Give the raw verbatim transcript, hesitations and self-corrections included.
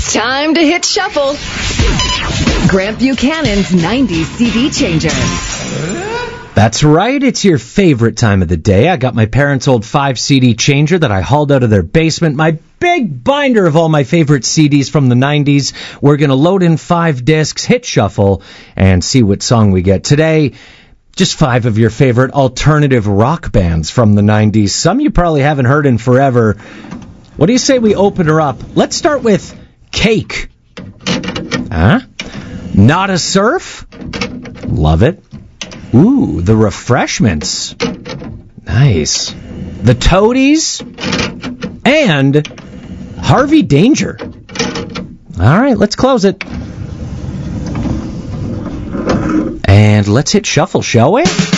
Time to hit shuffle. Grant Buchanan's nineties C D changer. That's right, it's your favorite time of the day. I got my parents' old five C D changer that I hauled out of their basement, my big binder of all my favorite C Ds from the nineties. We're going to load in five discs, hit shuffle, and see what song we get. Today, just five of your favorite alternative rock bands from the nineties. Some you probably haven't heard in forever. What do you say we open her up? Let's start with Cake. Huh? Not a Surf? Love it. Ooh, The Refreshments. Nice. The Toadies. And Harvey Danger. All right, let's close it. And let's hit shuffle, shall we?